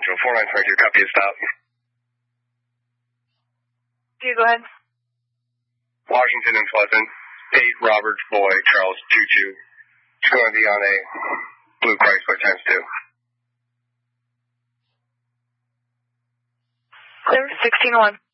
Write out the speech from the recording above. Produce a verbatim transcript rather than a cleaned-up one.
Central, four nine twenty-two, copy a stop. Okay, go ahead. Washington and Pleasant, eight Robert Floyd, Charles two two. It's going to be on a blue Chrysler times two. Clear, sixteen one.